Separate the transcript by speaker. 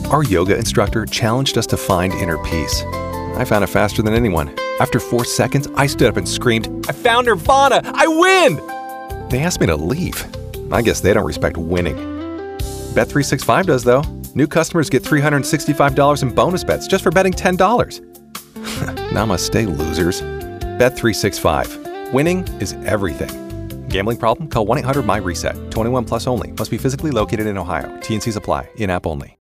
Speaker 1: Our yoga instructor challenged us to find inner peace. I found it faster than anyone. After 4 seconds, I stood up and screamed, "I found Nirvana! I win!" They asked me to leave. I guess they don't respect winning. Bet365 does, though. New customers get $365 in bonus bets just for betting $10. Namaste, losers. Bet365. Winning is everything. Gambling problem? Call 1-800-MY-RESET. 21 plus only. Must be physically located in Ohio. T&Cs apply. In-app only.